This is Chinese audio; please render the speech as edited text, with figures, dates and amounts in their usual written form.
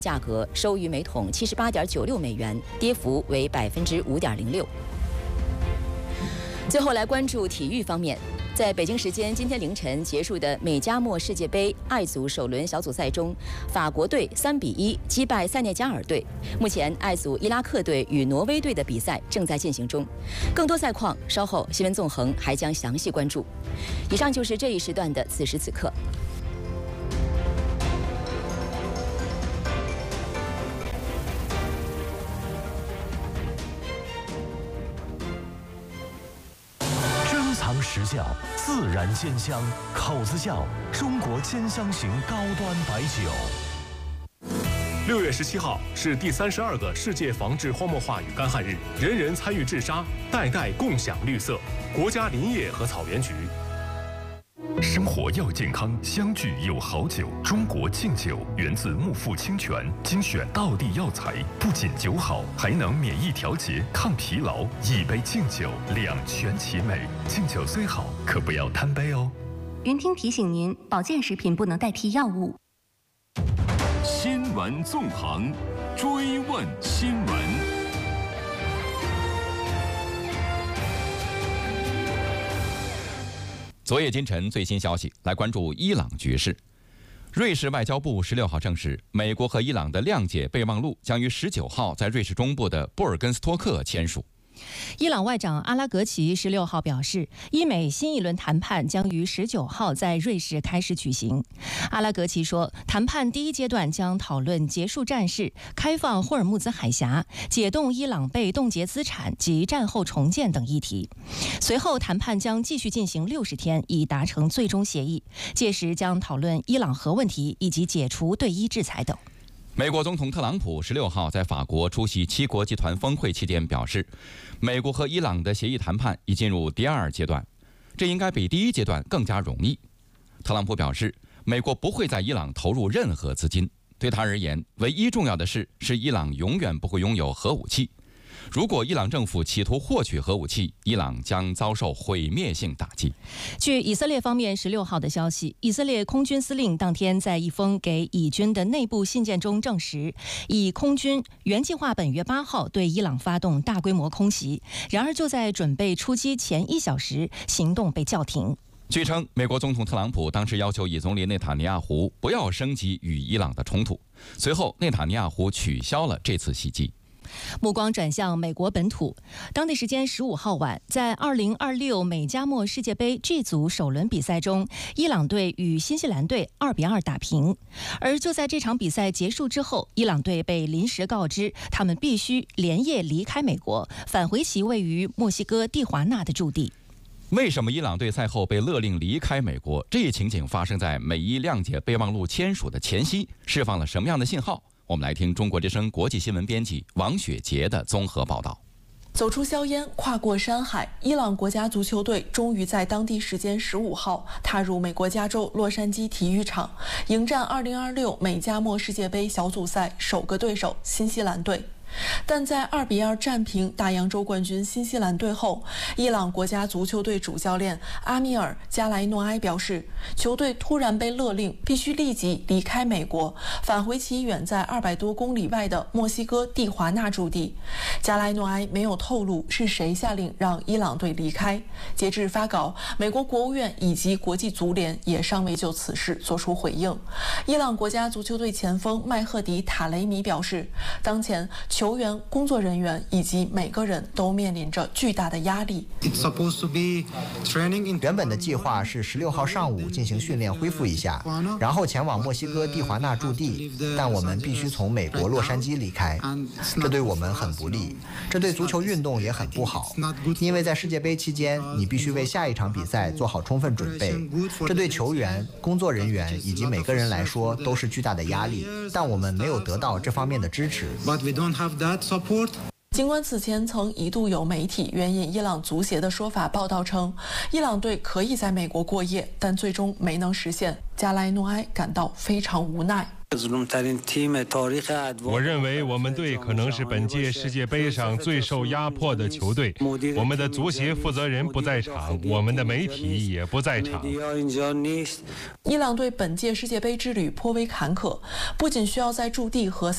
价格收于每桶78.96美元，跌幅为5.06%。最后来关注体育方面。 在北京时间今天凌晨结束的美加墨世界杯爱组首轮小组赛中，法国队3比1击败塞内加尔队。目前，爱组伊拉克队与挪威队的比赛正在进行中。更多赛况，稍后新闻纵横还将详细关注。以上就是这一时段的此时此刻。 实窖自然鲜香，口子窖中国兼香型高端白酒。6月17号是第32个世界防治荒漠化与干旱日，人人参与治沙，代代共享绿色。国家林业和草原局。 生活要健康，相聚有好酒。中国敬酒源自木富清泉，精选道地药材，不仅酒好，还能免疫调节、抗疲劳。一杯敬酒，两全其美。敬酒虽好，可不要贪杯哦。 云听提醒您，保健食品不能代替药物。 新闻纵横，追问新闻。 昨夜今晨最新消息，来关注伊朗局势。瑞士外交部16号证实，美国和伊朗的谅解备忘录将于19号在瑞士中部的布尔根斯托克签署。 伊朗外长阿拉格齐16号表示，伊美新一轮谈判将于19号在瑞士开始举行。阿拉格齐说，谈判第一阶段将讨论结束战事、开放霍尔木兹海峡、解冻伊朗被冻结资产及战后重建等议题。随后，谈判将继续进行60天，以达成最终协议。届时将讨论伊朗核问题以及解除对伊制裁等。 美国总统特朗普16号在法国出席7国集团峰会期间表示，美国和伊朗的协议谈判已进入第2阶段，这应该比第1阶段更加容易。特朗普表示，美国不会在伊朗投入任何资金，对他而言，唯一重要的是伊朗永远不会拥有核武器。如果伊朗政府企图获取核武器，伊朗将遭受毁灭性打击。 据以色列方面16号的消息，以色列空军司令当天在一封给以军的内部信件中证实，以空军原计划本月8号对伊朗发动大规模空袭，然而就在准备出击前1小时，行动被叫停。 据称，美国总统特朗普当时要求以总理内塔尼亚胡不要升级与伊朗的冲突，随后内塔尼亚胡取消了这次袭击。 目光转向美国本土，当地时间15号晚，在2026美加墨世界杯 G 组首轮比赛中，伊朗队与新西兰队2比2打平。而就在这场比赛结束之后，伊朗队被临时告知，他们必须连夜离开美国，返回其位于墨西哥蒂华纳的驻地。 为什么伊朗队赛后被勒令离开美国？这一情景发生在美伊谅解备忘录签署的前夕，释放了什么样的信号？ 我们来听中国之声国际新闻编辑王雪杰的综合报道。 走出硝烟，跨过山海，伊朗国家足球队终于在当地时间15号踏入美国加州洛杉矶体育场，迎战2026美加墨世界杯小组赛首个对手新西兰队。 但在2比2战平大洋洲冠军新西兰队后，伊朗国家足球队主教练阿米尔·加莱诺埃表示，球队突然被勒令必须立即离开美国，返回其远在200多公里外的墨西哥蒂华纳驻地。加莱诺埃没有透露是谁下令让伊朗队离开。截至发稿，美国国务院以及国际足联也尚未就此事作出回应。伊朗国家足球队前锋麦赫迪·塔雷米表示，当前 球员、工作人员以及每个人都面临着巨大的压力。 原本的计划是16号上午进行训练，恢复一下，然后前往墨西哥蒂华纳驻地。但我们必须从美国洛杉矶离开，这对我们很不利，这对足球运动也很不好。因为在世界杯期间，你必须为下一场比赛做好充分准备，这对球员、工作人员以及每个人来说都是巨大的压力。但我们没有得到这方面的支持。 尽管此前曾一度有媒体援引伊朗足协的说法报道称，伊朗队可以在美国过夜，但最终没能实现。加莱诺埃感到非常无奈。 我认为我们队可能是本届世界杯上最受压迫的球队。我们的足协负责人不在场，我们的媒体也不在场。 伊朗队本届世界杯之旅颇为坎坷，不仅需要在驻地和